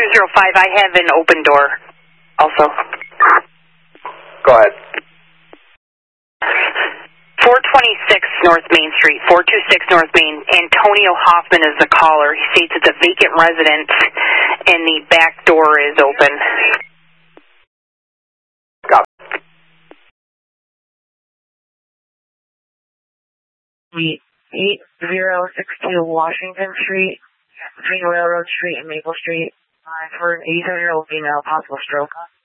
205, I have an open door also. Go ahead. 426 North Main Street, 426 North Main. Antonio Hoffman is the caller. He states it's a vacant residence and the back door is open. Copy. Suite 8062 Washington Street, between Railroad Street and Maple Street, for an 87-year-old female, possible stroke.